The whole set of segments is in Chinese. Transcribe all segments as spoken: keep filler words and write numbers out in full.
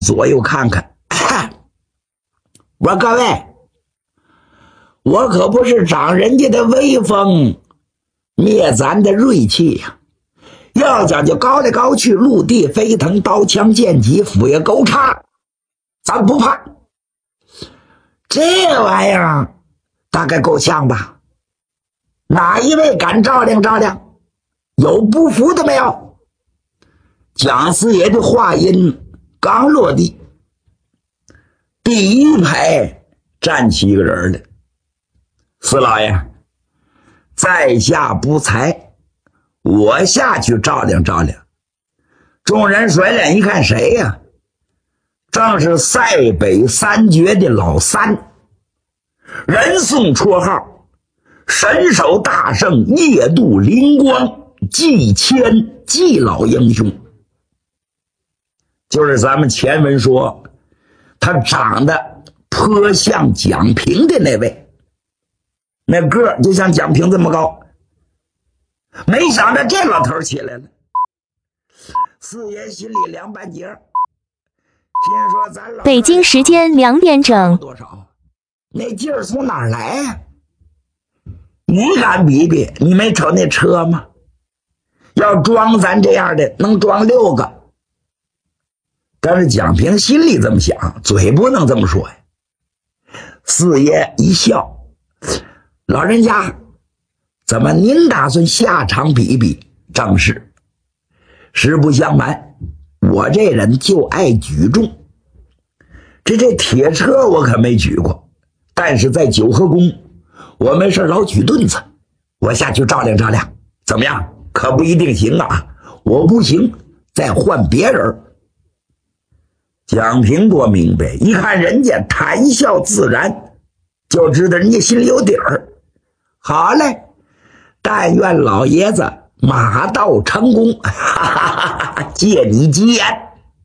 左右看看，我说各位，我可不是长人家的威风，灭咱的锐气呀、啊！要讲究高来高去，陆地飞腾，刀枪剑戟斧钺钩叉，咱不怕。这玩意儿大概够呛吧？哪一位敢照亮照亮？有不服的没有？蒋四爷的话音刚落地，第一排站起一个人来。四老爷，在下不才，我下去照亮照亮。众人甩脸一看，谁呀、啊？正是塞北三绝的老三，人送绰号神手大圣夜渡灵光季谦季老英雄，就是咱们前文说他长得颇像蒋平的那位，那个儿就像蒋平这么高。没想到这老头起来了，四爷心里凉半截。听说咱老北京时间两点整， 多少？那劲儿从哪儿来呀、啊？你敢比比？你没瞅那车吗？要装咱这样的，能装六个。但是蒋平心里这么想，嘴不能这么说呀。四爷一笑，老人家，怎么您打算下场比比？正是，实不相瞒，我这人就爱举重。这这铁车我可没举过，但是在九河宫，我没事老举盾子，我下去照亮照亮，怎么样？可不一定行啊！我不行，再换别人。蒋平多明白，一看人家谈笑自然，就知道人家心里有底儿。好嘞，但愿老爷子马到成功，哈哈哈，借你吉言。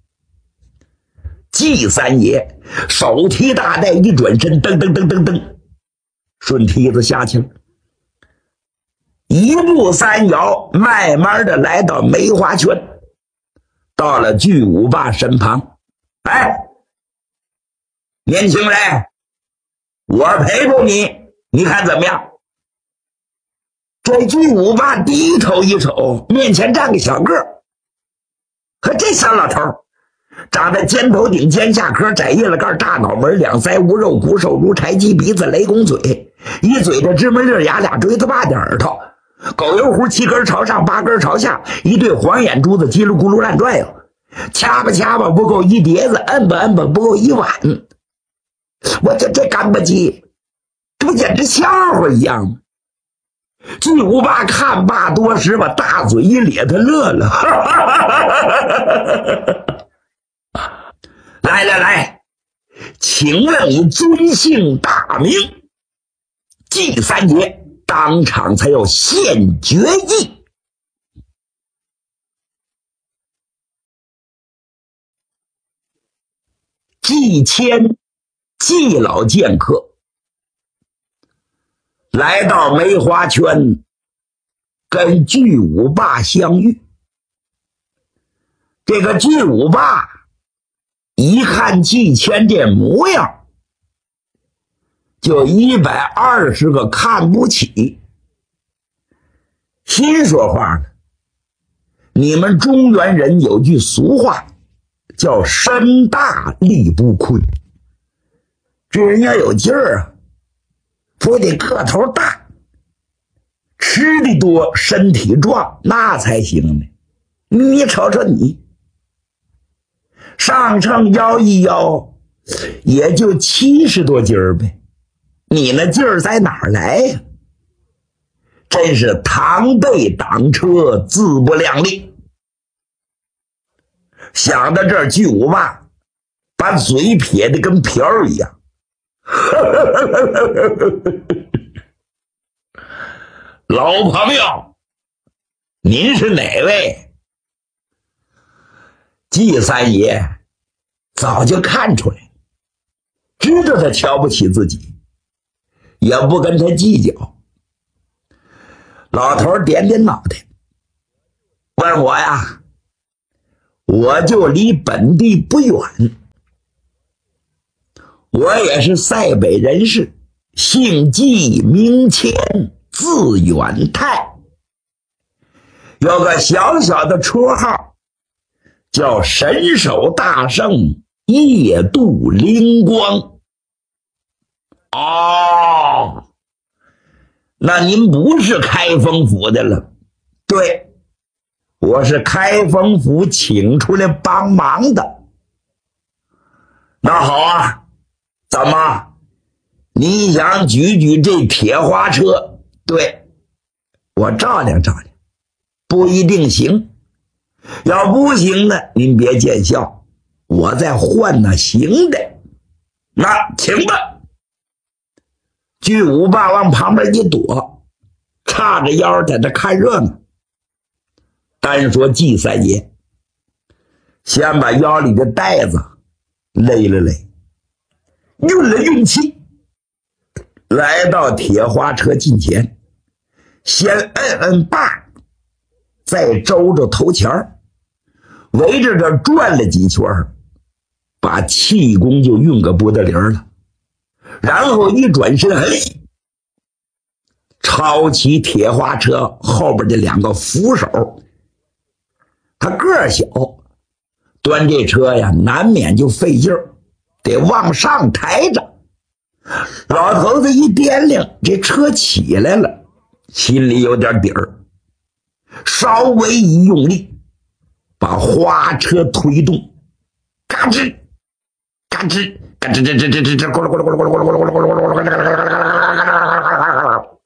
季三爷手提大带一转身，噔噔噔噔噔，顺梯子下去了，一步三摇，慢慢的来到梅花圈，到了巨无霸身旁。哎，年轻人，我陪陪你，你看怎么样？这巨无霸低头一瞅，面前站个小个儿，和这小老头长得尖头顶尖下壳窄叶了盖大脑门两腮无肉骨瘦如柴鸡鼻子雷公嘴，一嘴的芝麻粒牙俩锥子把的耳朵，狗油胡七根朝上八根朝下，一对黄眼珠子叽噜咕噜乱转悠，掐吧掐吧不够一碟子，摁吧摁吧不够一碗。我这这干巴鸡，这不简直笑话一样吗？巨无霸看罢多时，把大嘴一咧，他乐了。来来来，请问你尊姓大名？季三爷当场才要现决议。季谦，季老剑客，来到梅花圈，跟巨无霸相遇。这个巨无霸一看季谦这模样，就一百二十个看不起，心说话呢。你们中原人有句俗话，叫身大力不亏。这人要有劲儿啊，不得个头大，吃的多，身体壮，那才行呢。你瞅瞅你，上秤摇一摇，也就七十多斤儿呗，你那劲儿在哪儿来呀、啊？真是螳臂挡车，自不量力。想到这儿，巨无霸把嘴撇得跟瓢儿一样。老朋友，您是哪位？季三爷早就看出来，知道他瞧不起自己，也不跟他计较。老头点点脑袋，问我呀，我就离本地不远， 我也是塞北人士，姓纪名谦，字远泰，有个小小的绰号叫神手大圣夜渡灵光。哦，那您不是开封府的了？对，我是开封府请出来帮忙的。那好啊，怎么你想举举这铁花车？对，我照亮照亮，不一定行。要不行呢，您别见笑，我再换那行的。那请吧。巨无霸往旁边一躲，叉着腰在这看热闹。单说季三爷先把腰里的袋子勒了勒，运了运气，来到铁花车近前，先摁摁把，再周着头前儿，围着这转了几圈，把气功就运个不得灵了。然后一转身，嘿，抄起铁花车后边的两个扶手。他个儿小，端这车呀难免就费劲儿，得往上抬着。老头子一掂量，这车起来了，心里有点底儿，稍微一用力，把花车推动，嘎吱嘎吱嘎吱吱吱吱吱吱咕噜咕噜咕噜咕噜咕噜咕噜咕噜咕噜咕噜咕噜，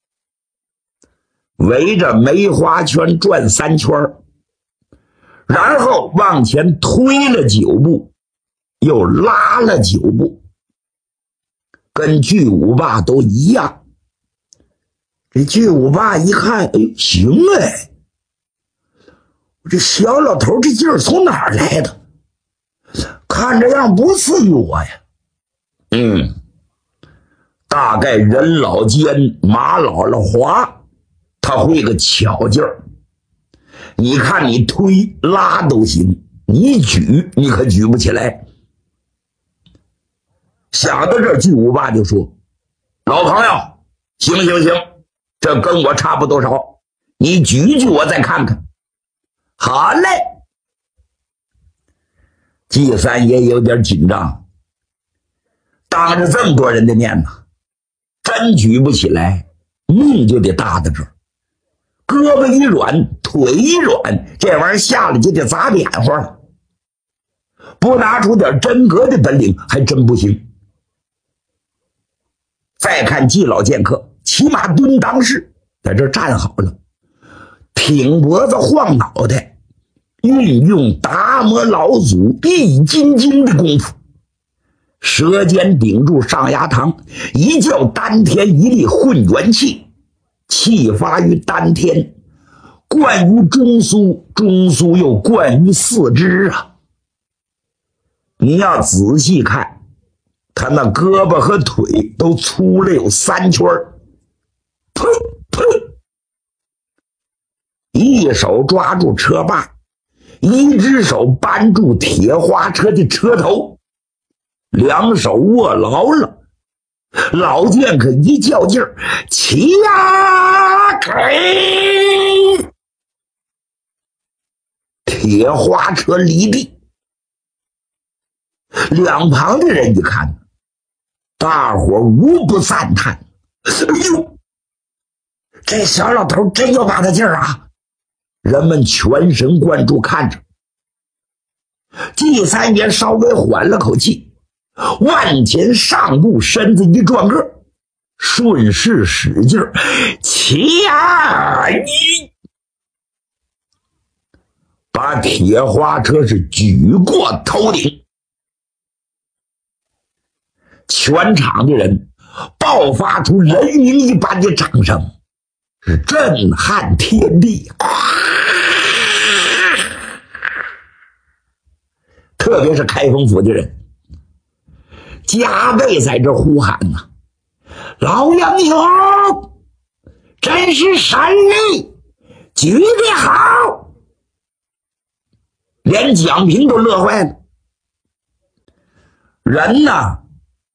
围着梅花圈转三圈，然后往前推了九步，又拉了九步，跟巨无霸都一样。这巨无霸一看，哎，行哎，这小老头这劲儿从哪儿来的？看着样不次于我呀。嗯，大概人老奸，马老了滑，他会个巧劲儿。你看你推拉都行，你举你可举不起来。想到这儿，巨无霸就说：老朋友，行行行，这跟我差不多少，你举举我再看看。好嘞。季三爷有点紧张，当着这么多人的面呢，真举不起来，命就得搭在这儿。胳膊一软，腿一软，这玩意儿下来就得砸扁花了。不拿出点真格的本领，还真不行。再看季老剑客，骑马蹲裆式，在这站好了，挺脖子晃脑袋，运用达摩老祖易筋经的功夫，舌尖顶住上牙膛，一叫丹田一力混元气，气发于丹田，灌于中枢，中枢又灌于四肢啊。你要仔细看，他那胳膊和腿都粗了有三圈，噗噗，一手抓住车把，一只手扳住铁花车的车头，两手握牢了。老剑客一较劲儿，起呀，给铁花车离地。两旁的人一看，大伙无不赞叹：哎呦，这小老头真有把子劲儿啊！人们全神贯注看着。季三爷稍微缓了口气，往前上步，身子一转个，顺势使劲儿，起呀一，把铁花车是举过头顶。全场的人爆发出雷鸣一般的掌声，是震撼天地。特别是开封府的人，加倍在这呼喊呐、啊：“老英雄，真是神力，举得好！”连蒋平都乐坏了。人呢，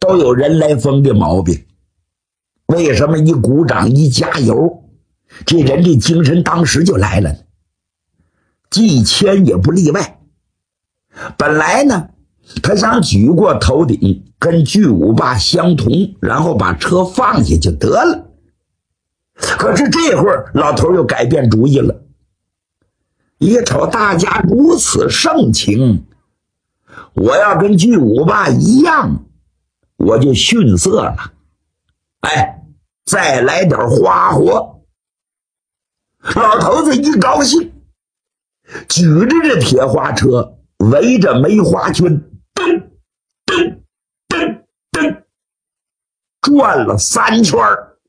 都有人来疯的毛病。为什么一鼓掌一加油，这人的精神当时就来了呢？季谦也不例外。本来呢，他想举过头顶跟巨无霸相同，然后把车放下就得了。可是这会儿老头又改变主意了，一瞅大家如此盛情，我要跟巨无霸一样，我就逊色了。哎，再来点花活。老头子一高兴，举着这铁花车，围着梅花圈噔噔噔噔转了三圈。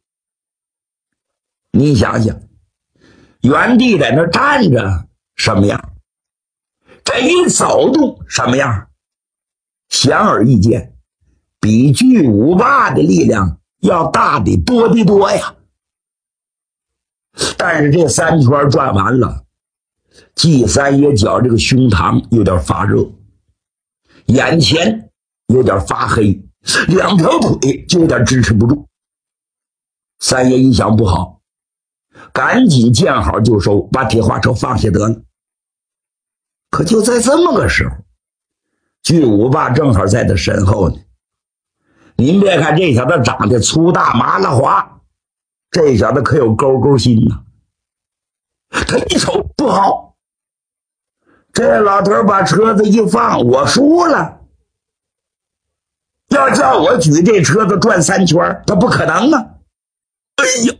你想想，原地在那站着什么样，这一走动什么样，显而易见，比巨无霸的力量要大得多得多呀。但是这三圈转完了，季三爷觉这个胸膛有点发热，眼前有点发黑，两条腿就有点支持不住。三爷一想不好，赶紧见好就收，把铁花车放下得了。可就在这么个时候，巨无霸正好在他身后呢。您别看这小子长得粗大麻辣滑，这小子可有勾勾心呐。他一瞅不好，这老头把车子一放，我输了。要叫我举这车子转三圈，他不可能啊。哎呀，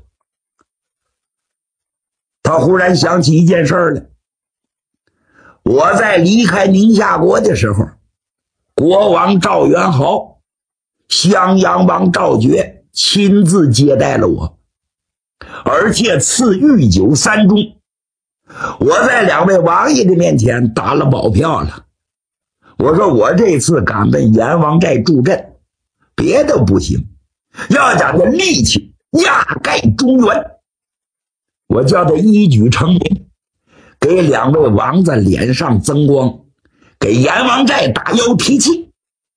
他忽然想起一件事来。我在离开宁夏国的时候，国王赵元豪、襄阳王赵觉亲自接待了我，而且赐御酒三盅。我在两位王爷的面前打了保票了，我说我这次敢奔阎王寨助阵，别的不行，要讲这力气压盖中原。我叫他一举成名，给两位王子脸上增光，给阎王寨打腰提气。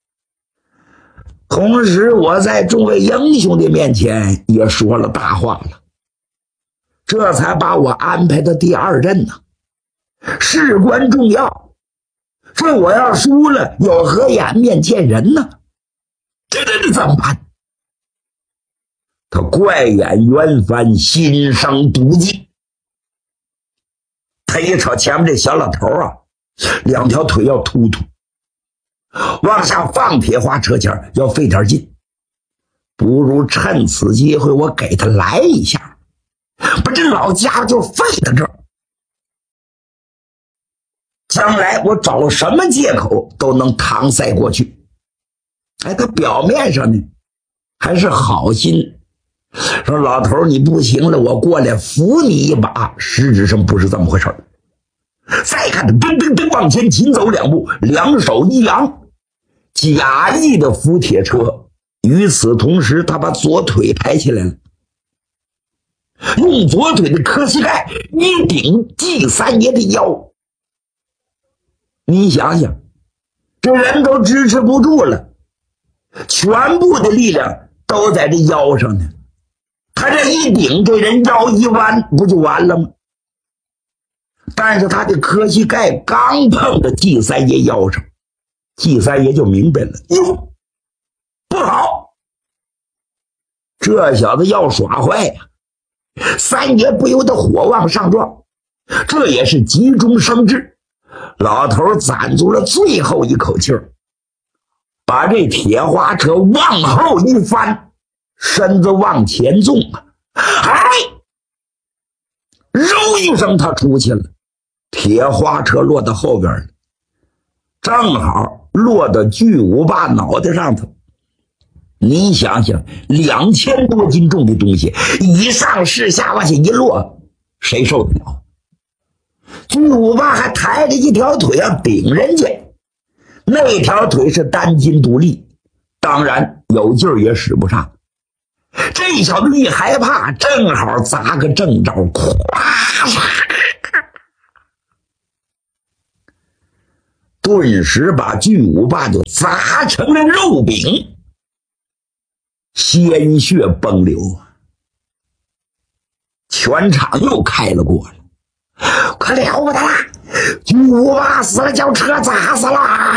同时我在众位英雄的面前也说了大话了，这才把我安排到第二阵呢。事关重要，这我要输了，有何颜面见人呢？这这这怎么办？他怪眼圆翻，心生妒忌。他一瞅前面这小老头啊，两条腿要突突，往下放铁花车前要费点劲，不如趁此机会我给他来一下，把这老家伙就废到这儿，将来我找什么借口都能搪塞过去。哎，他表面上呢还是好心，说老头你不行了，我过来扶你一把，实质上不是这么回事。再看他噔噔噔往前紧走两步，两手一扬，假意的扶铁车。与此同时，他把左腿抬起来了，用左腿的磕膝盖一顶季三爷的腰。你想想，这人都支持不住了，全部的力量都在这腰上呢。他这一顶，这人腰一弯，不就完了吗？但是他的磕膝盖刚碰着季三爷腰上，季三爷就明白了，哟，不好，这小子要耍坏呀！三爷不由得火往上撞，这也是急中生智。老头攒足了最后一口气儿，把这铁花车往后一翻，身子往前纵啊！哎，揉一声，他出去了。铁花车落到后边了，正好落到巨无霸脑袋上头。你想想，两千多斤重的东西，以上是下往下一落，谁受得了？巨无霸还抬着一条腿要顶人家，那条腿是单筋独立，当然有劲儿也使不上。这小子一害怕，正好砸个正着，咵，顿时把巨无霸就砸成了肉饼。 鲜血崩流，全场又开了锅了，可了不得了！巨无霸死了，叫车砸死了！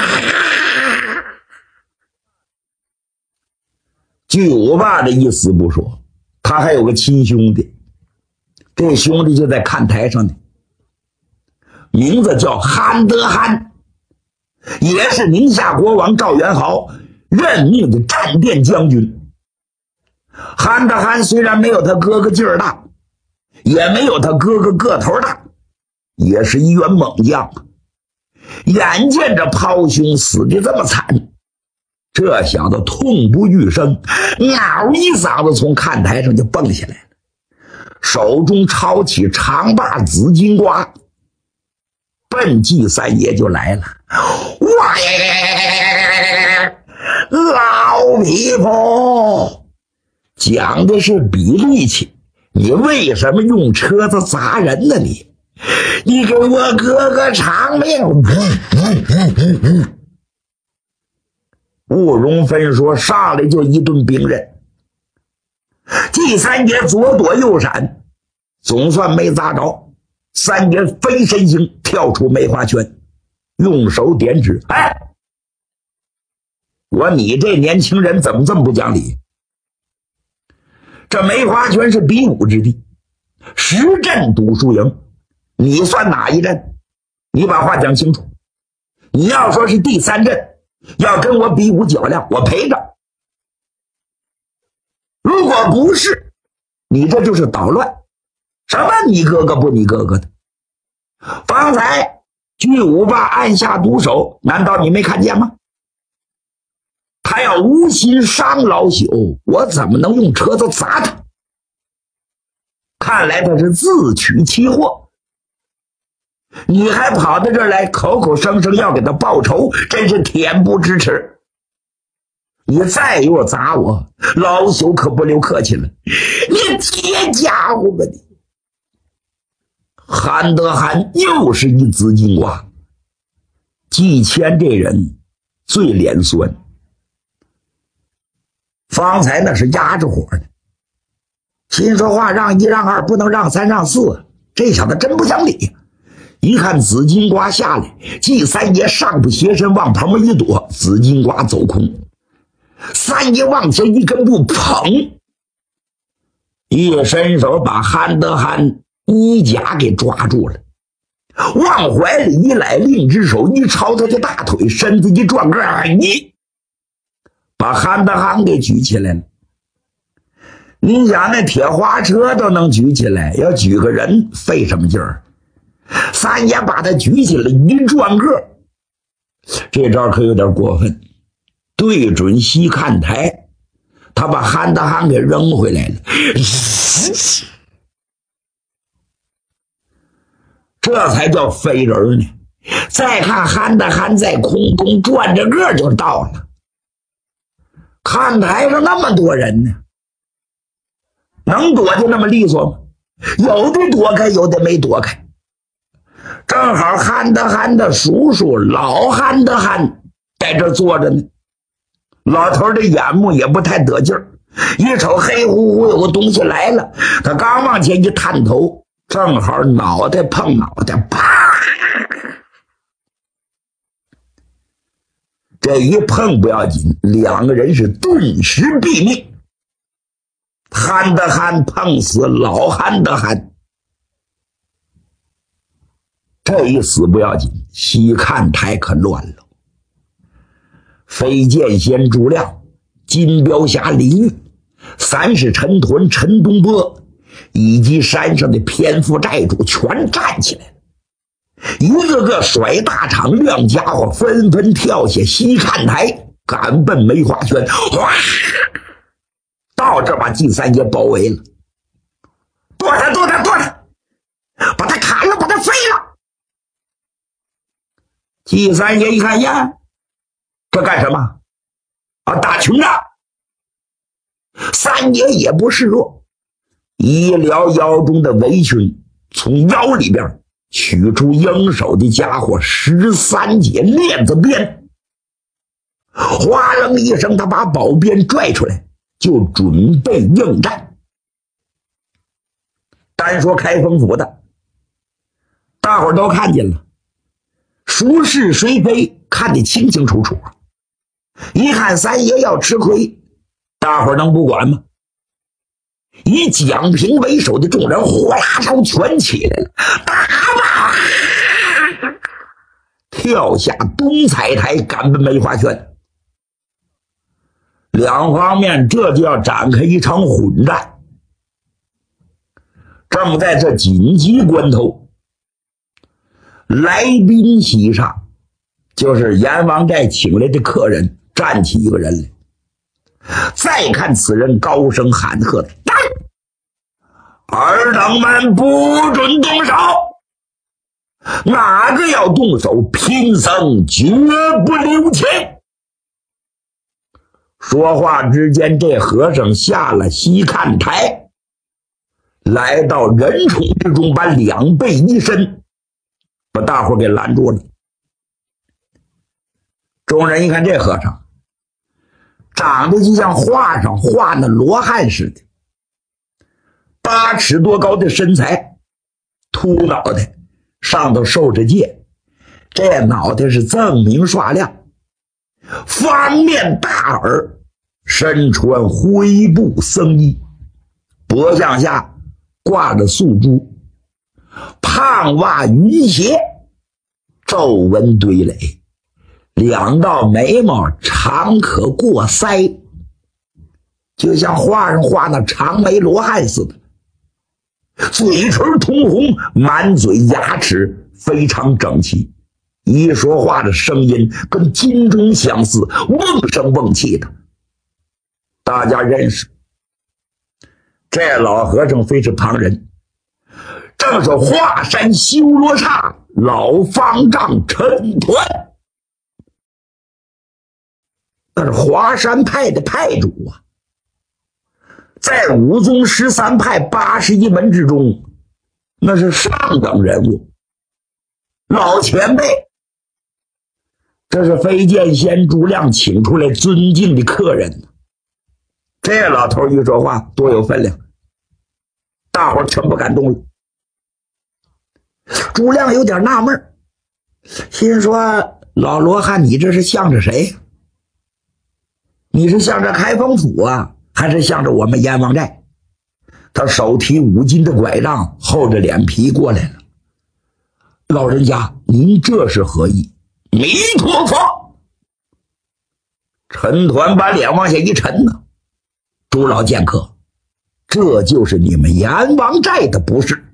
巨无霸的一死不说，他还有个亲兄弟，这兄弟就在看台上呢，名字叫韩德罕，也是宁夏国王赵元豪任命的战殿将军。韩德罕虽然没有他哥哥劲儿大，也没有他哥哥个头大，也是一员猛将。眼见着胞兄死得这么惨，这小子痛不欲生，嗷一嗓子从看台上就蹦下来了，手中抄起长把紫金瓜，奔季三爷就来了。哇呀，老匹夫，讲的是比力气，你为什么用车子砸人呢？你你给我哥哥偿命！慕容芬说，上来就一顿兵刃，季三爷左躲右闪，总算没砸着。三爷飞身形跳出梅花圈，用手点指：哎，我你这年轻人怎么这么不讲理？这梅花圈是比武之地，十阵赌输赢，你算哪一阵？你把话讲清楚。你要说是第三阵，要跟我比武较量，我陪着。如果不是，你这就是捣乱。什么你哥哥不你哥哥的？方才巨无霸按下毒手，难道你没看见吗？他要无心伤老朽，我怎么能用车子砸他？看来他是自取其祸。你还跑到这儿来，口口声声要给他报仇，真是恬不知耻。你再给我砸我，老朽可不留客气了。你铁家伙吧你！韩德罕又是一紫金瓜。季谦这人最脸酸，方才那是压着火的，心说话让一让二，不能让三让四，这小子真不讲理。一看紫金瓜下来，季三爷上不斜身往旁边一躲，紫金瓜走空，三爷往前一根步，砰，一伸手把韩德罕衣甲给抓住了，往怀里一揽，另一只手一抄他的大腿，身子一转个，你把韩德罕给举起来了。你想那铁花车都能举起来，要举个人费什么劲儿？三爷把他举起来一转个，这招可有点过分，对准西看台，他把韩德罕给扔回来了。这才叫飞人呢。再看韩德罕在空中转着个就到了，看台上那么多人呢，能躲就那么利索吗？有的躲开，有的没躲开。正好韩德罕的叔叔老韩德罕在这坐着呢，老头的眼目也不太得劲儿，一瞅黑乎乎有个东西来了，他刚往前一探头，正好脑袋碰脑袋，啪！这一碰不要紧，两个人是顿时毙命。韩德罕碰死老韩德罕，这一死不要紧，西看台可乱了。飞剑仙朱亮、金镖侠李煜、三世陈屯陈东波以及山上的偏副寨主全站起来了，一个个甩大场亮家伙纷纷跳下西看台，赶奔梅花圈。哗，到这把季三爷包围了，剁他剁他剁他，把他砍了，把他飞了。季三爷一看呀，这干什么啊？打群仗。三爷也不示弱，一撩腰中的围裙，从腰里边取出鹰手的家伙十三节链子鞭，哗楞一声，他把宝鞭拽出来， 就准备应战。单说开封府的，大伙儿都看见了，孰是谁非看得清清楚楚。一看三爷要吃亏，大伙儿能不管吗？以蒋平为首的众人呼啦朝全起来了，打吧！跳下东彩台，赶奔梅花轩。两方面这就要展开一场混战。正在这紧急关头，来宾席上，就是阎王寨请来的客人，站起一个人来。再看此人高声喊喝的：“尔等们不准动手！哪个要动手，贫僧绝不留情！”说话之间，这和尚下了西看台，来到人群之中，把两背一伸，把大伙给拦住了。众人一看这和尚，长得就像画上画那罗汉似的，八尺多高的身材，秃脑袋，上头受着戒，这脑袋是锃明刷亮，方面大耳，身穿灰布僧衣，脖向下挂着素珠，胖袜云鞋，皱纹堆垒，两道眉毛长可过腮，就像画上画那长眉罗汉似的，嘴唇通红，满嘴牙齿非常整齐，一说话的声音跟金钟相似，瓮声瓮气的。大家认识这老和尚非是旁人，正是华山修罗刹老方丈陈抟，那是华山派的派主啊，在五宗十三派八十一门之中，那是上等人物，老前辈。这是飞剑仙朱亮请出来尊敬的客人，这老头一说话多有分量，大伙儿全不敢动了。朱亮有点纳闷，心说老罗汉，你这是向着谁？你是向着开封府啊，还是向着我们阎王寨？他手提五斤的拐杖，厚着脸皮过来了。老人家，您这是何意？弥陀佛！陈抟把脸往下一沉呢。朱老剑客，这就是你们阎王寨的不是。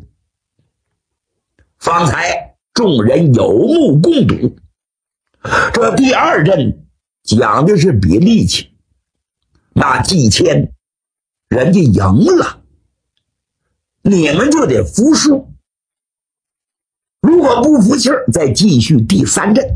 方才众人有目共睹，这第二阵讲的是比力气，那季谦人家赢了，你们就得服输。如果不服气儿，再继续第三阵。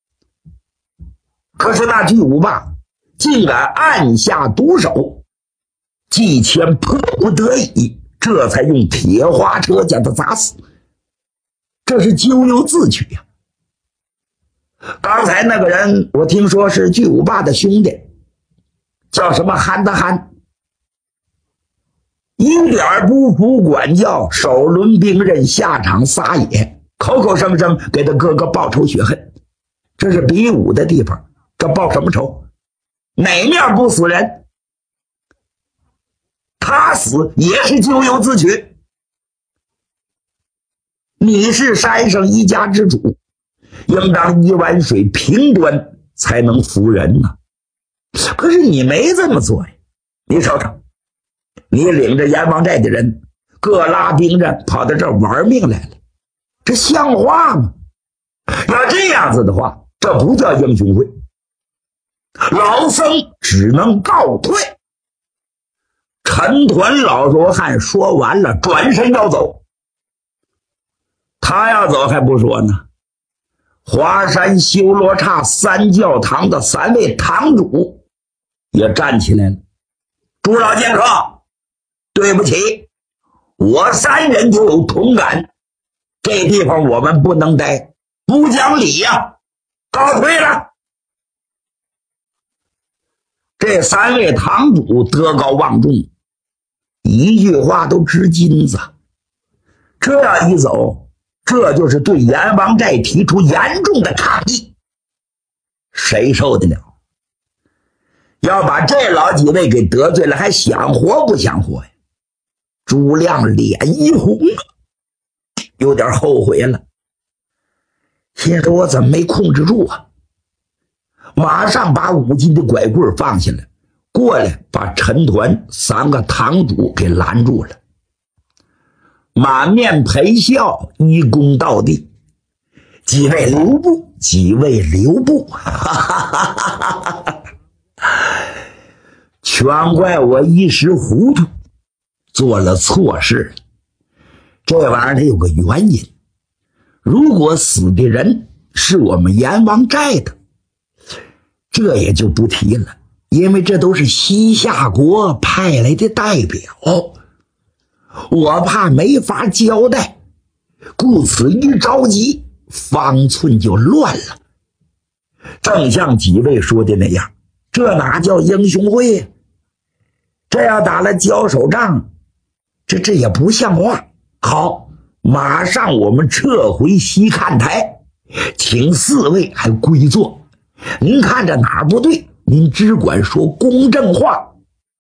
可是那巨无霸竟敢按下毒手，季谦迫不得已，这才用铁花车将他砸死。这是咎由自取呀、啊！刚才那个人，我听说是巨无霸的兄弟，叫什么憨的憨，一点不服管教，手抡兵刃下场撒野，口口声声给他哥哥报仇雪恨。这是比武的地方，这报什么仇？哪面不死人？他死也是咎由自取。你是山上一家之主，应当一碗水平端才能服人呢、啊。可是你没这么做呀！你瞅瞅，你领着阎王寨的人各拉兵刃跑到这儿玩命来了，这像话吗？要这样子的话，这不叫英雄会。老僧只能告退。陈抟老罗汉说完了，转身要走。他要走还不说呢，华山修罗刹三教堂的三位堂主也站起来了。朱老剑客，对不起，我三人就有同感，这地方我们不能待，不讲理呀、啊，告退了。 这三位堂主德高望重，一句话都值金子。这样一走，这就是对阎王寨提出严重的抗议，谁受得了？要把这老几位给得罪了，还想活不想活呀？朱亮脸一红啊，有点后悔了，心说我怎么没控制住啊？马上把五斤的拐棍放下来，过来把陈团三个堂主给拦住了，满面陪笑，一躬到地：“几位留步，几位留步！”全怪我一时糊涂，做了错事。这玩意儿它有个原因，如果死的人是我们阎王寨的，这也就不提了，因为这都是西夏国派来的代表，我怕没法交代，故此一着急，方寸就乱了。正像几位说的那样，这哪叫英雄会呀？这要打了交手仗，这这也不像话。好，马上我们撤回西看台，请四位还归坐。您看着哪儿不对，您只管说公正话。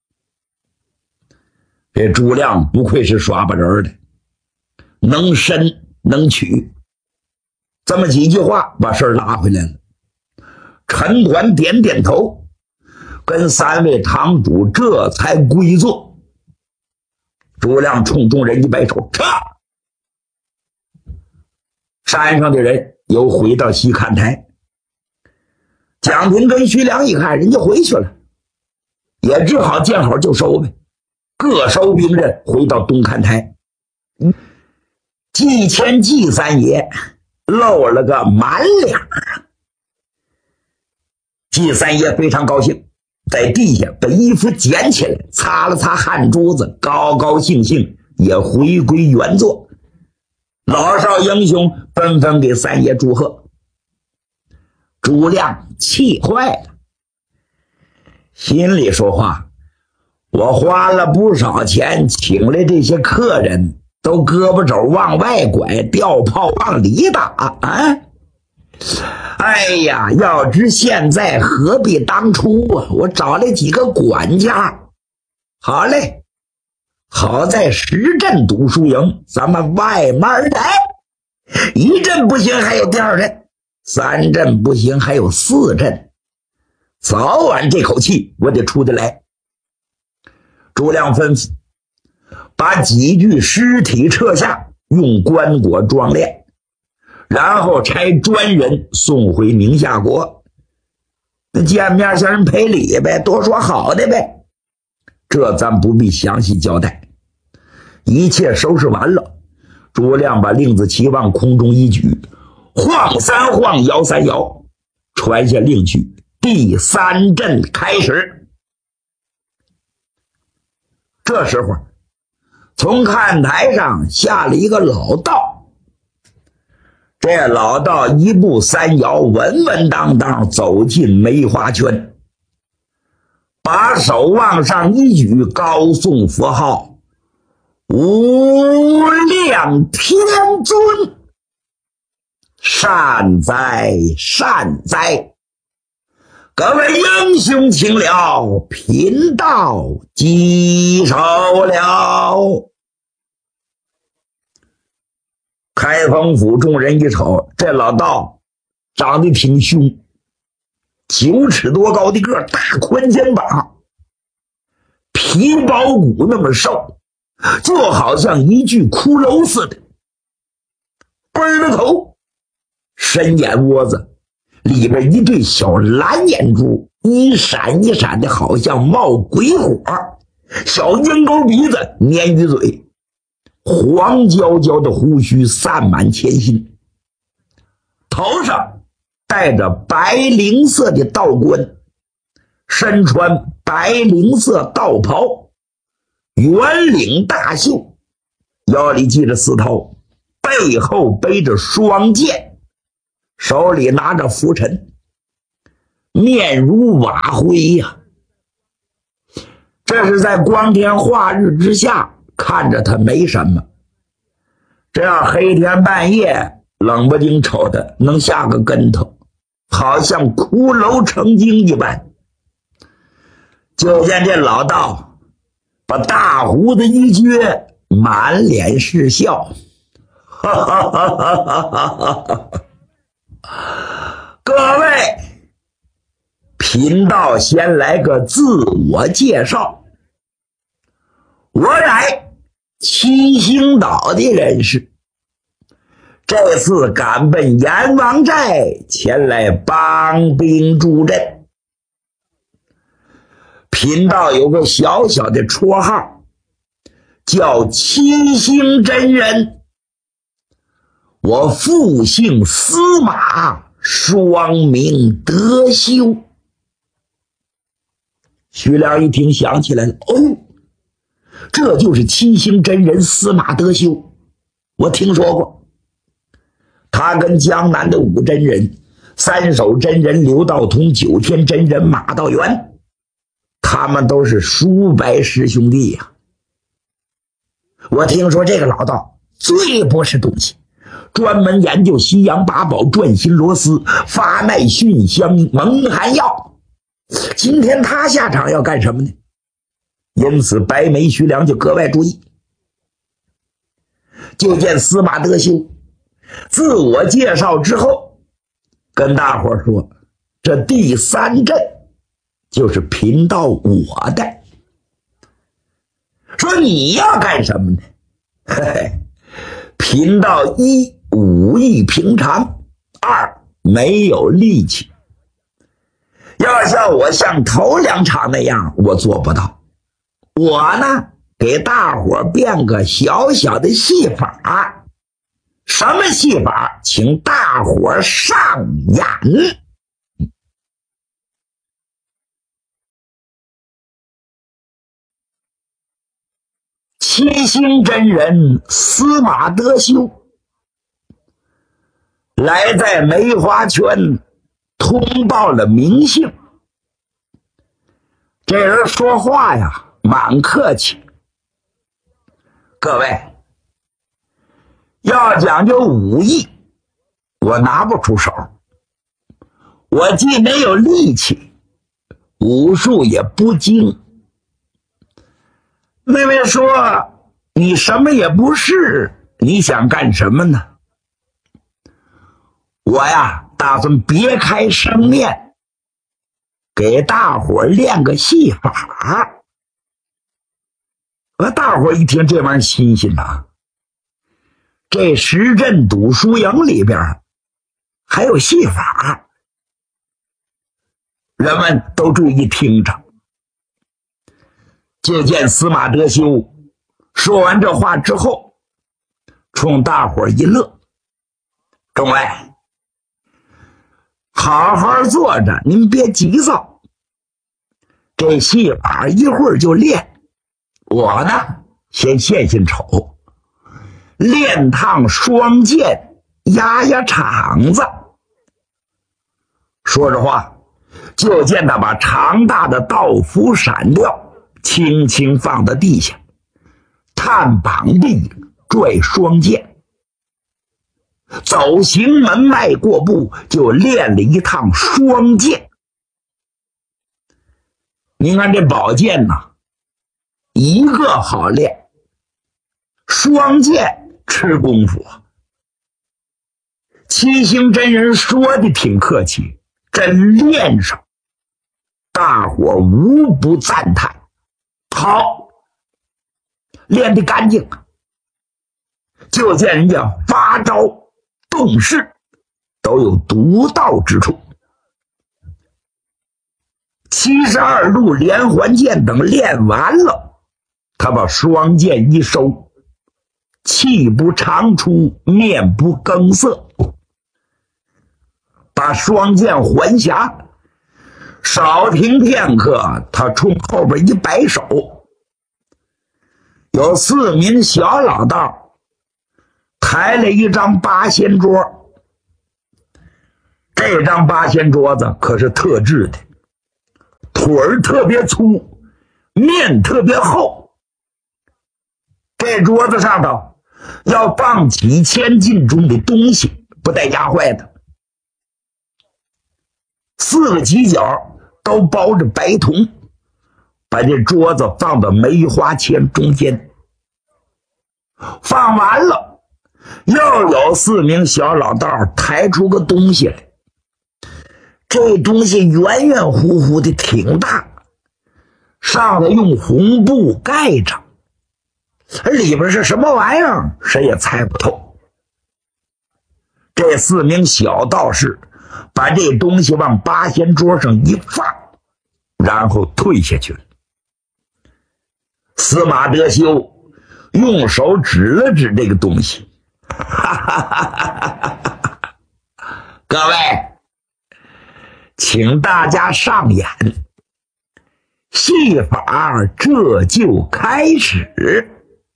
这朱亮不愧是耍把人的，能伸能取，这么几句话把事儿拉回来了。陈团点点头，跟三位堂主这才归坐。朱亮冲众人一摆手，撤！山上的人又回到西看台。蒋平跟徐良一看人家回去了，也只好见好就收呗，各收兵刃回到东看台。季谦季三爷露了个满脸，季三爷非常高兴，在地下把衣服捡起来，擦了擦汗珠子，高高兴兴也回归原座。老少英雄纷纷给三爷祝贺。朱亮气坏了，心里说话：我花了不少钱请来这些客人，都胳膊肘往外拐，吊炮往里打啊！哎呀，要知现在何必当初啊！我找来几个管家，好嘞，好在十镇读书营，咱们外面来，一镇不行还有第二镇，三镇不行还有四镇，早晚这口气我得出得来。朱亮吩咐把几具尸体撤下，用棺椁装殓，然后差专人送回宁夏国。那见面向人赔礼呗，多说好的呗，这咱不必详细交代。一切收拾完了，朱亮把令子旗往空中一举，晃三晃摇三摇，传下令去，第三阵开始。这时候从看台上下了一个老道，这老道一步三摇，稳稳当当走进梅花圈，把手往上一举，高颂佛号：无量天尊，善哉善哉，各位英雄请了，贫道稽首了。开封府众人一瞅，这老道长得挺凶，九尺多高的个，大宽肩膀，皮包骨那么瘦，就好像一具骷髅似的。奔着头，深眼窝子里边一对小蓝眼珠，一闪一闪的，好像冒鬼火。小鹰钩鼻子，鲶鱼嘴，黄焦焦的胡须散满前心，头上戴着白绫色的道冠，身穿白绫色道袍，圆领大袖，腰里系着丝绦，背后背着双剑，手里拿着拂尘，面如瓦灰呀、啊， 这是在光天化日之下看着他没什么，这要黑天半夜冷不丁瞅的能下个跟头，好像骷髅成精一般。就见这老道把大胡子一撅，满脸是笑，哈哈哈哈哈哈！各位，贫道先来个自我介绍，我乃七星岛的人士，这次赶奔阎王寨前来帮兵助阵。贫道有个小小的绰号，叫七星真人。我父姓司马，双名德修。徐良一听想起来了，哦，这就是七星真人司马德修，我听说过。他跟江南的五真人、三手真人刘道通、九天真人马道元，他们都是叔伯师兄弟呀、啊。我听说这个老道最不是东西，专门研究西洋八宝、转心螺丝、发脉熏香、蒙汗药。今天他下场要干什么呢？因此白眉徐良就格外注意。就见司马德修自我介绍之后，跟大伙说，这第三阵就是贫道我的。说你要干什么呢？嘿嘿，贫道一武艺平常，二没有力气。要像我像头两场那样，我做不到。我呢，给大伙变个小小的戏法。什么戏法？请大伙上演。七星真人司马德修来在梅花圈通报了名姓。这人说话呀蛮客气，各位要讲究武艺，我拿不出手，我既没有力气，武术也不精。那位说，你什么也不是，你想干什么呢？我呀打算别开生面，给大伙练个戏法。那大伙一听这玩意儿新鲜呐，这十阵赌输赢里边还有戏法，人们都注意听着。就见司马德修说完这话之后，冲大伙一乐，众位好好坐着，您别急躁，这戏法一会儿就练，我呢先献献丑，练趟双剑压压场子。说着话，就见他把长大的道符闪掉，轻轻放到地下，探膀地拽双剑，走行门外过步，就练了一趟双剑。您看这宝剑呐，一个好练，双剑吃功夫啊。七星真人说的挺客气，真练上，大伙无不赞叹。好，练得干净啊！就见人家发招动势都有独到之处。七十二路连环剑等练完了，他把双剑一收，气不长出，面不更色，把双剑还匣，少停片刻，他冲后边一摆手，有四名小老道抬了一张八仙桌。这张八仙桌子可是特制的，腿儿特别粗， 面特别厚。这桌子上头要放几千斤重的东西，不带压坏的。四个犄角都包着白铜，把这桌子放到梅花签中间。放完了，又有四名小老道抬出个东西来。这东西圆圆乎乎的，挺大，上头用红布盖着，里边是什么玩意儿，谁也猜不透。这四名小道士把这东西往八仙桌上一放，然后退下去了。司马德修用手指了指这个东西，哈哈哈哈哈！各位，请大家上演，戏法这就开始。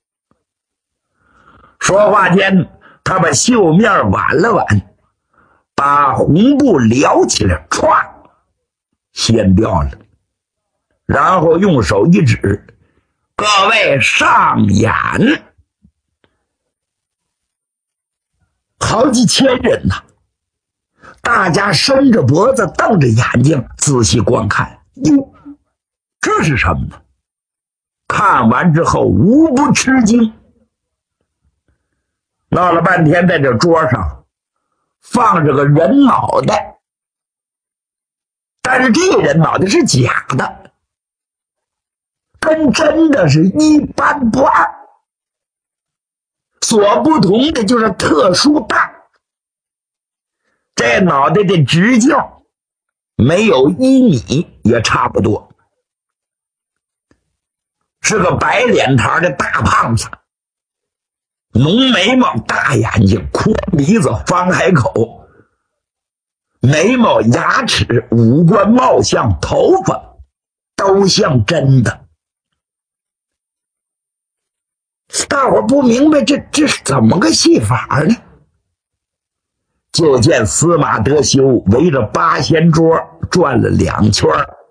说话间，他把袖面挽了挽，把红布撩起来，歘，掀掉了，然后用手一指，各位上演。好几千人呐、啊，大家伸着脖子，瞪着眼睛，仔细观看。哟，这是什么呢？看完之后无不吃惊。闹了半天，在这桌上放着个人脑袋，但是这个人脑袋是假的，跟真的是一般不二。所不同的就是特殊大，这脑袋的直径没有一米也差不多，是个白脸膛的大胖子，浓眉毛，大眼睛，宽鼻子，方海口，眉毛、牙齿、五官、貌相、头发都像真的。大伙不明白这这是怎么个戏法呢？就见司马德修围着八仙桌转了两圈，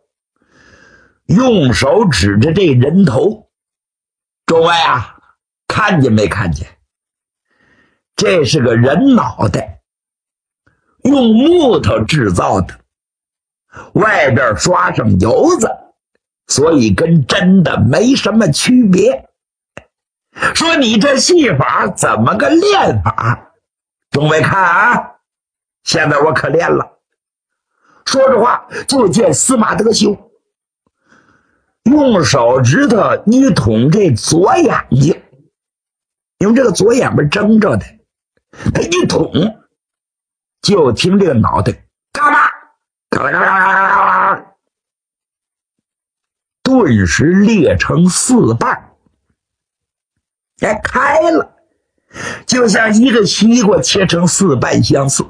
用手指着这人头。诸位啊，看见没看见？这是个人脑袋，用木头制造的，外边刷上油子，所以跟真的没什么区别。说你这戏法怎么个练法？众位看啊，现在我可练了。说着话，就见司马德修用手指头一捅这左眼睛，用这个左眼巴睁着的，他一捅，就听这个脑袋嘎巴嘎啦嘎啦嘎啦嘎啦，顿时裂成四瓣。哎，开了，就像一个西瓜切成四瓣相似。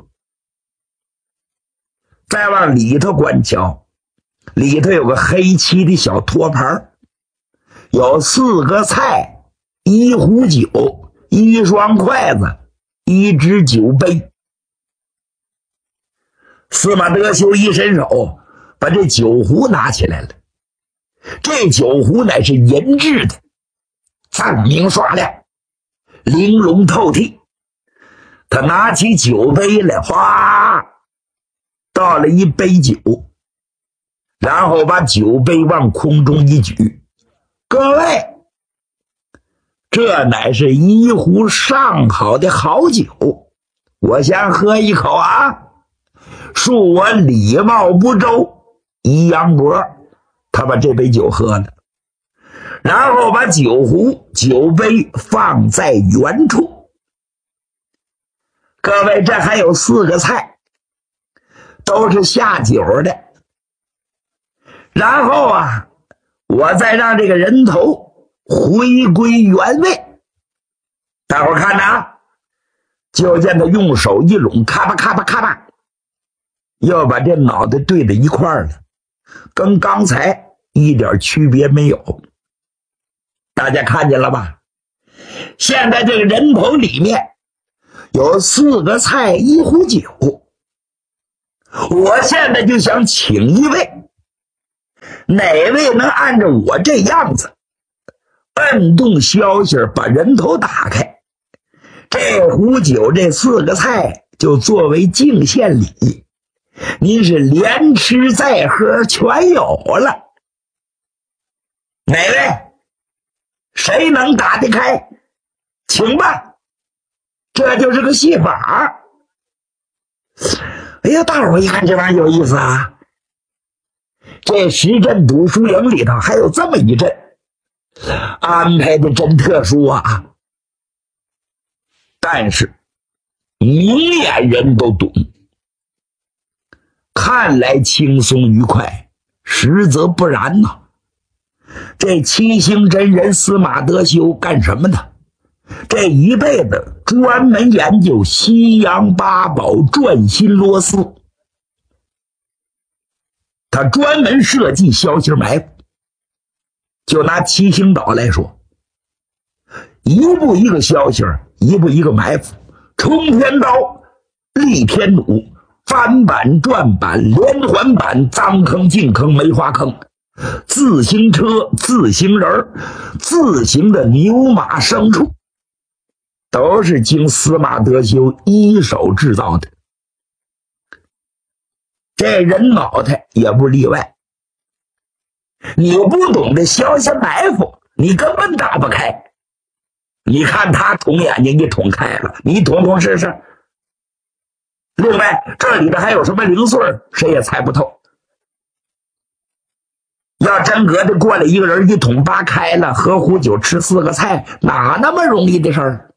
再往里头观瞧，里头有个黑漆的小托盘，有四个菜，一壶酒，一双筷子，一只酒杯。司马德修一伸手，把这酒壶拿起来了。这酒壶乃是银制的，锃明刷亮，玲珑透剔。他拿起酒杯来，哗，倒了一杯酒，然后把酒杯往空中一举。各位，这乃是一壶上好的好酒，我先喝一口啊！恕我礼貌不周。一扬脖，他把这杯酒喝了，然后把酒壶、酒杯放在原处。各位，这还有四个菜，都是下酒的。然后啊，我再让这个人头回归原位。大伙看呐，就见他用手一拢，咔吧咔吧咔吧，要把这脑袋对在一块儿了，跟刚才一点区别没有。大家看见了吧？现在这个人头里面有四个菜，一壶酒。我现在就想请一位哪位能按照我这样子摁动消息把人头打开，这壶酒这四个菜就作为敬献礼，您是连吃再喝全有了。哪位谁能打得开，请吧，这就是个戏法。哎呀，大伙一看这玩意儿有意思啊，这十镇读书营里头还有这么一阵，安排的真特殊啊。但是明眼人都懂，看来轻松愉快，实则不然呐。这七星真人司马德修干什么的？这一辈子专门研究西洋八宝，转心螺丝。他专门设计消息埋伏。就拿七星岛来说，一步一个消息，一步一个埋伏，冲天刀，立天弩，翻板转板，连环板，脏坑进坑，梅花坑，自行车，自行人，自行的牛马牲畜，都是经司马德修一手制造的。这人脑袋也不例外，你不懂得消息埋伏，你根本打不开。你看他捅眼睛，你捅开了，你捅捅试试。另外，这里头还有什么零碎，谁也猜不透。要真隔着过来一个人一捅扒开了，喝壶酒吃四个菜，哪那么容易的事儿？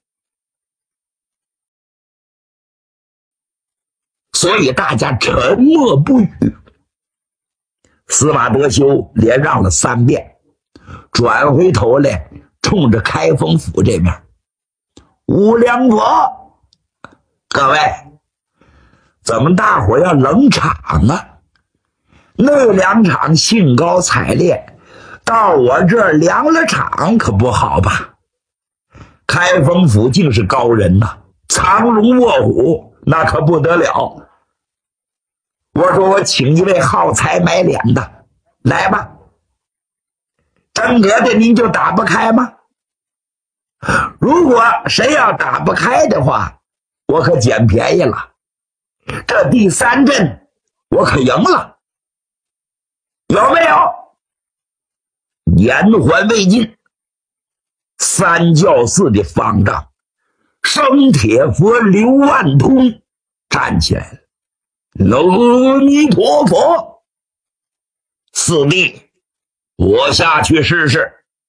所以大家沉默不语。司马德修连让了三遍，转回头来冲着开封府这面，吴良伯，各位，怎么大伙要冷场啊？那两场兴高采烈，到我这儿凉了场，可不好吧？开封府竟是高人呐，藏龙卧虎，那可不得了。我说我请一位好财买脸的来吧，真格的您就打不开吗？如果谁要打不开的话，我可捡便宜了，这第三阵我可赢了，有没有？言还未尽，三教寺的方丈生铁佛刘万通站起来了，阿弥陀佛，四弟，我下去试试。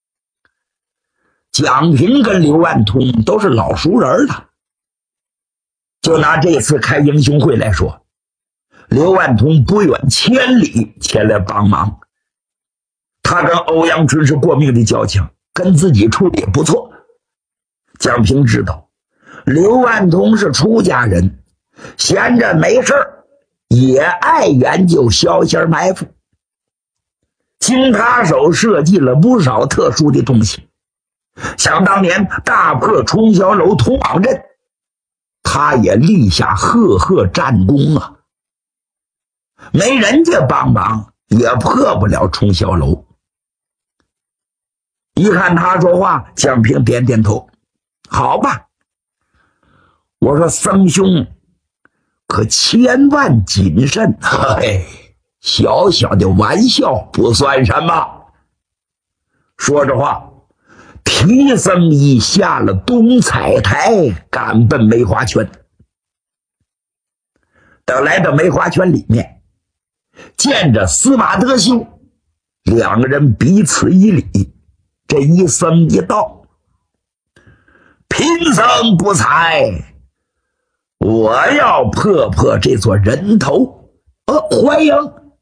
蒋平跟刘万通都是老熟人了，就拿这次开英雄会来说，刘万通不远千里前来帮忙。他跟欧阳春是过命的交情，跟自己处的也不错。蒋平知道刘万通是出家人，闲着没事也爱研究消息埋伏，经他手设计了不少特殊的东西。想当年大破冲霄楼通往阵，他也立下赫赫战功啊！没人家帮忙也破不了冲霄楼。一看他说话，蒋平点点头，好吧。我说僧兄可千万谨慎，嘿，小小的玩笑不算什么。说着话，提僧一下了东彩台，赶奔梅花圈。等来到梅花圈里面，见着司马德修，两个人彼此一礼。这一僧一道，贫僧不才，我要破破这座人头。呃，欢迎。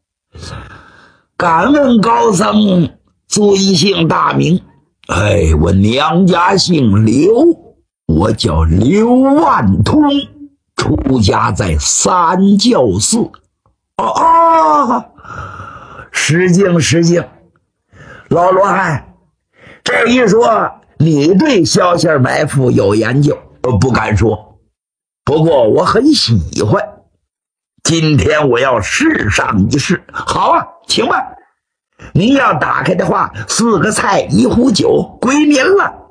敢问高僧尊姓大名？哎，我娘家姓刘，我叫刘万通，出家在三教寺。哦哦，失敬失敬，老罗汉。这一说，你对消息埋伏有研究，不敢说，不过我很喜欢。今天我要试上一试。好啊，请吧。 你要打开的话，四个菜一壶酒归您了。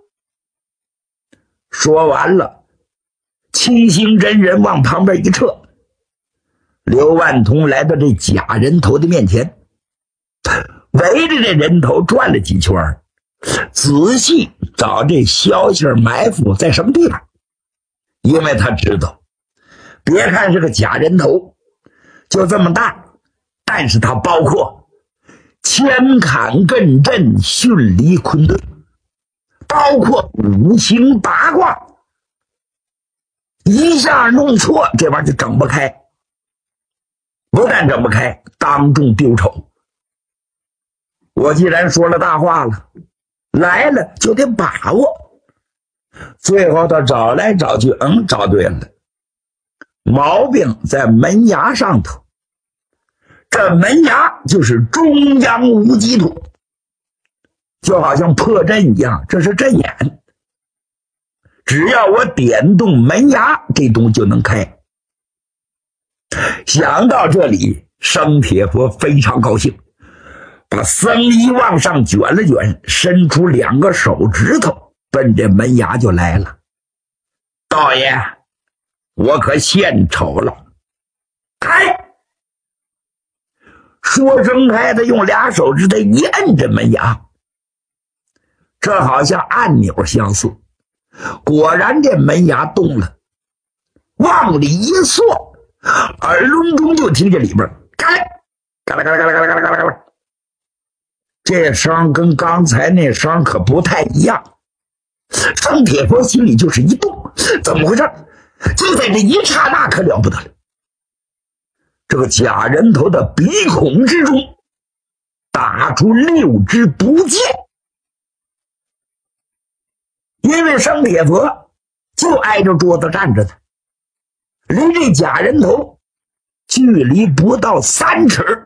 说完了，七星真人往旁边一撤，刘万通来到这假人头的面前，围着这人头转了几圈，仔细找这消息埋伏在什么地方。因为他知道，别看是个假人头就这么大，但是它包括乾坎艮震巽离坤兑，包括五行八卦，一下弄错这玩意儿就整不开，不但整不开，当众丢丑。我既然说了大话了，来了就得把握。最后他找来找去，嗯，找对了，毛病在门牙上头。这门牙就是中央无极土，就好像破阵一样，这是阵眼。只要我点动门牙，这东西就能开。想到这里，生铁佛非常高兴，把僧衣往上卷了卷，伸出两个手指头，奔着门牙就来了。道爷，我可献丑了，开！说声开，他用俩手指头一摁着门牙，这好像按钮相似。果然这门牙动了，往里一缩，耳聋中就听见里边嘎啦嘎啦嘎啦嘎啦嘎啦嘎啦嘎啦，这声跟刚才那声可不太一样。生铁佛心里就是一动，怎么回事？就在这一刹那，可了不得了。这个假人头的鼻孔之中打出六支毒箭，因为生铁佛就挨着桌子站着的，离这假人头距离不到三尺。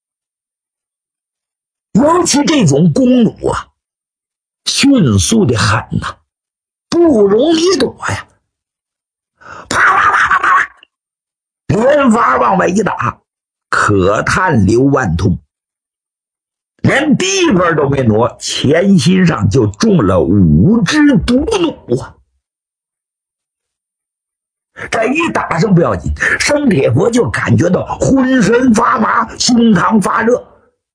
尤其这种弓弩啊，迅速的很呐、啊，不容易躲呀！啪啪啪啪啪，连发往外一打，可叹刘万通连地方都没挪，前心上就中了五支毒弩啊！这一打上不要紧，生铁佛就感觉到浑身发麻，胸膛发热。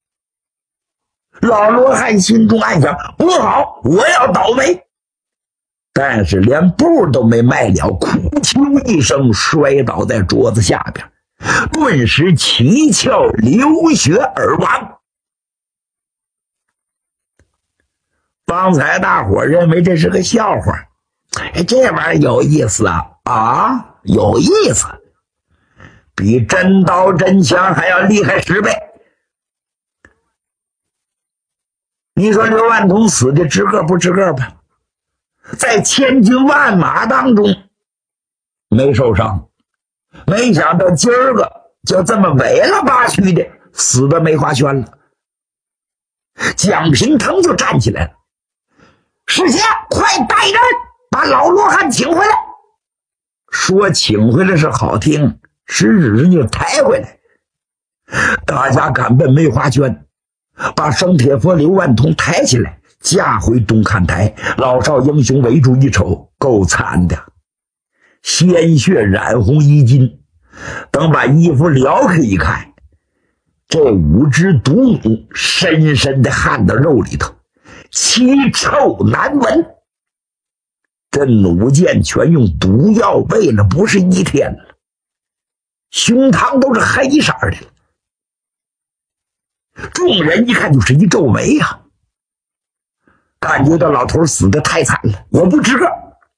老罗汉心中暗想：不好，我要倒霉！但是连步都没迈了，哭求一声，摔倒在桌子下边，顿时七窍流血而亡。方才大伙认为这是个笑话，哎，这玩意儿有意思啊啊，有意思，比真刀真枪还要厉害十倍。你说刘万通死的值个不值个吧？在千军万马当中没受伤，没想到今儿个就这么尾了八曲的死的没花圈了。蒋平腾就站起来了：师姐，快带人把老罗汉请回来！说请回来是好听，实质上就抬回来。大家赶奔梅花圈，把生铁佛刘万通抬起来，架回东看台。老少英雄围住一瞅，够惨的，鲜血染红衣襟。等把衣服撩开一看，这五只毒弩深深地焊到肉里头，奇臭难闻。这弩箭全用毒药喂了不是一天了，胸膛都是黑色的了。众人一看就是一皱眉呀、啊，感觉到老头死得太惨了，我不值个。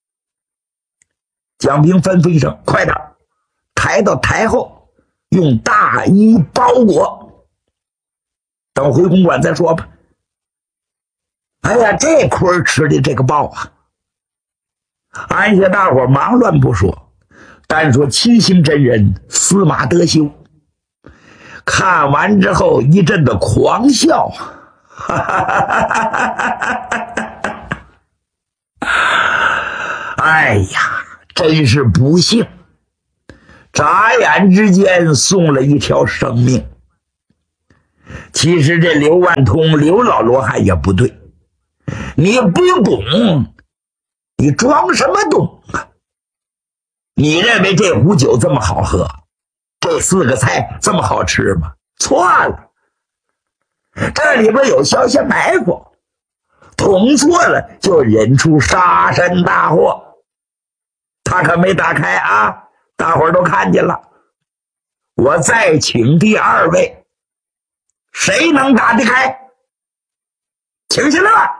蒋平吩咐一声：快点抬到台后，用大衣包裹，等回公馆再说吧。哎呀，这亏吃的这个报啊！安下大伙忙乱不说，单说七星真人司马德修，看完之后一阵的狂笑，哈哈哈哈哈！哎呀，真是不幸，眨眼之间送了一条生命。 其实这刘万通刘老罗汉也不对，你不懂，你装什么懂啊？你认为这壶酒这么好喝，这四个菜这么好吃吗？错了，这里边有小些埋伏，捅错了就引出杀身大祸。他可没打开啊，大伙儿都看见了。我再请第二位，谁能打得开？请下来！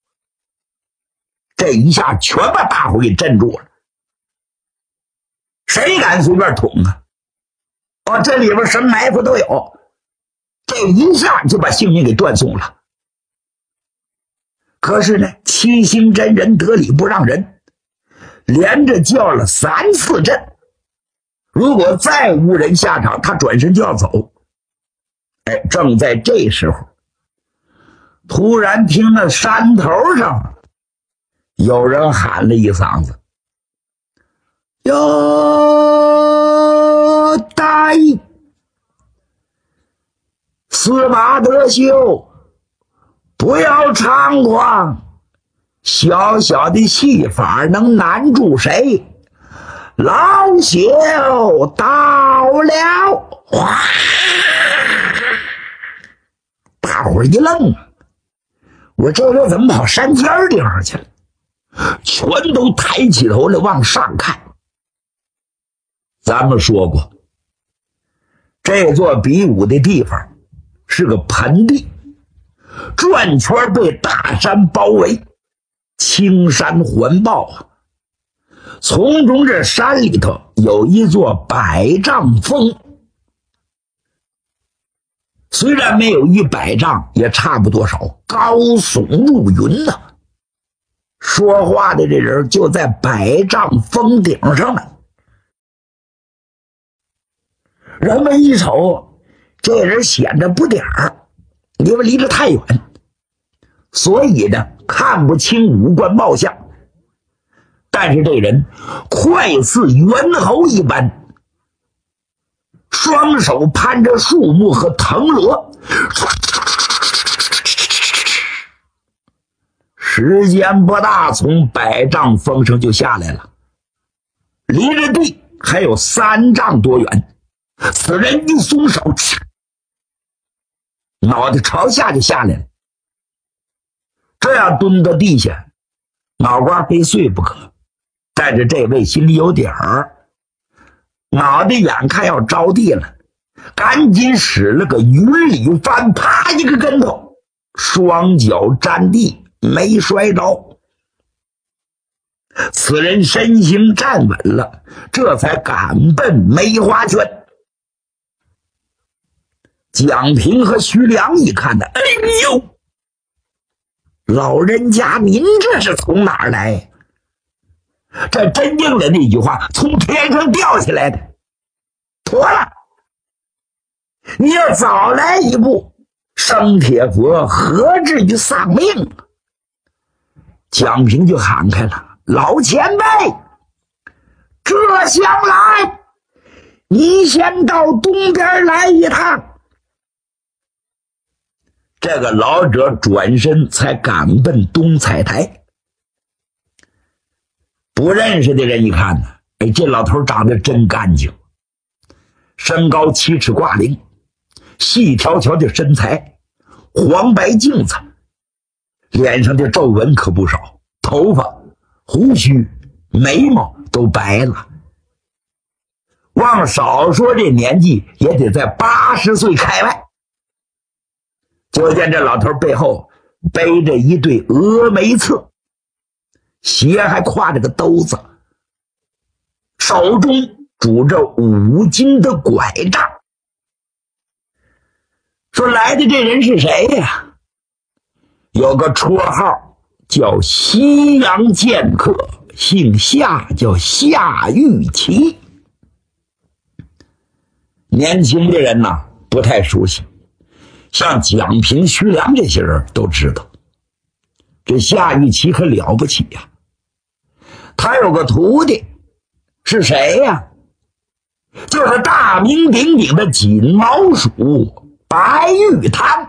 这一下全把大伙给镇住了。谁敢随便捅啊？哦，这里边什么埋伏都有，这一下就把性命给断送了。可是呢，七星真人得理不让人，连着叫了三次阵。如果再无人下场，他转身就要走。哎，正在这时候，突然听到山头上有人喊了一嗓子：“哟，大爷，司马德秀，不要猖狂，小小的戏法能难住谁？老朽到了！”哇！大伙儿一愣，我这人怎么跑山尖地方去了？全都抬起头来往上看。咱们说过，这座比武的地方是个盆地，转圈被大山包围，青山环抱啊。从中这山里头有一座百丈峰，虽然没有一百丈，也差不多少，高耸入云呐、啊。说话的这人就在百丈峰顶上呢。人们一瞅，这人显着不点儿，因为离得太远，所以呢看不清五官貌相。但是这人快似猿猴一般，双手攀着树木和藤萝，时间不大，从百丈峰上就下来了，离着地还有三丈多远。此人一松手，脑袋朝下就下来了。这样蹲到地下，脑瓜非碎不可。但是这位心里有底儿，脑袋眼看要着地了，赶紧使了个云里翻，啪一个跟头，双脚沾地，没摔着。此人身形站稳了，这才赶奔梅花圈。蒋平和徐良一看呢，哎呦，老人家您这是从哪儿来？这真应了那句话，从天上掉下来的。妥了，你要早来一步，生铁佛何至于丧命？蒋平就喊开了：“老前辈，这厢来，你先到东边来一趟。”这个老者转身才赶奔东彩台。不认识的人一看呢，哎，这老头长得真干净，身高七尺挂零，细条条的身材，黄白镜子，脸上的皱纹可不少，头发、胡须、眉毛都白了。往少说这年纪也得在八十岁开外。就见这老头背后背着一对峨眉刺，鞋还挎着个兜子，手中拄着五斤的拐杖。说来的这人是谁呀？有个绰号叫西洋剑客，姓夏，叫夏玉琪。年轻的人呢不太熟悉，像蒋平、徐良这些人都知道。这夏玉琪可了不起呀、啊！他有个徒弟，是谁呀？就是大名鼎鼎的锦毛鼠白玉滩。